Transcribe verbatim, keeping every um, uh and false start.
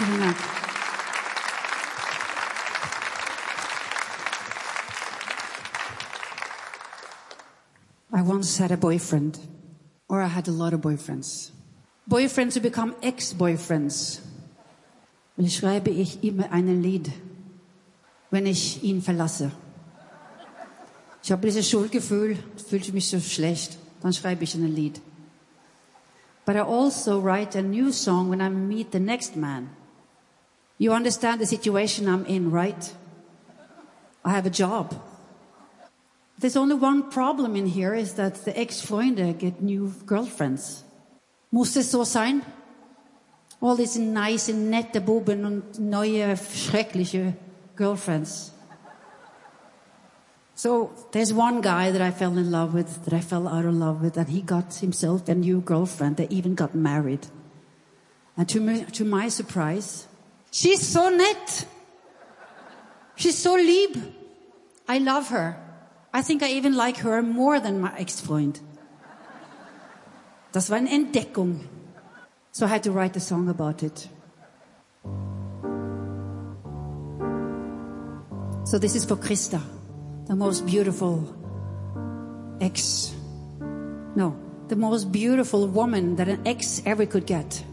Vielen Dank. I once had a boyfriend, or I had a lot of boyfriends. Boyfriends who become ex-boyfriends. Weil schreibe ich immer ein Lied, wenn ich ihn verlasse. Ich habe dieses Schuldgefühl, fühle mich so schlecht, dann schreibe ich ein Lied. But I also write a new song when I meet the next man. You understand the situation I'm in, right? I have a job. There's only one problem in here is that the ex-Freunde get new girlfriends. Muss es so sein? All these nice, nette Buben und neue, schreckliche girlfriends. So there's one guy that I fell in love with, that I fell out of love with, and he got himself a new girlfriend. They even got married. And to me, to my surprise, she's so nett. She's so lieb. I love her. I think I even like her more than my ex-Freund. Das war eine Entdeckung. So I had to write a song about it. So this is for Christa, the most beautiful ex. No, the most beautiful woman that an ex ever could get.